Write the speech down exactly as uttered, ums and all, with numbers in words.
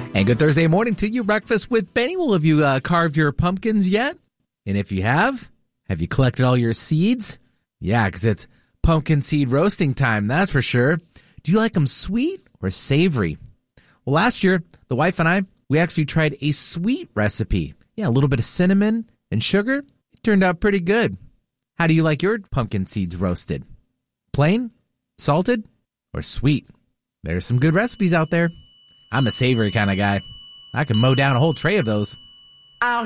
And good Thursday morning to you. Breakfast with Benny. Well, have you uh, carved your pumpkins yet? And if you have, have you collected all your seeds? Yeah, because it's pumpkin seed roasting time, that's for sure. Do you like them sweet or savory? Well, last year, the wife and I, we actually tried a sweet recipe. Yeah, a little bit of cinnamon and sugar. It turned out pretty good. How do you like your pumpkin seeds roasted? Plain, salted, or sweet? There's some good recipes out there. I'm a savory kind of guy. I can mow down a whole tray of those.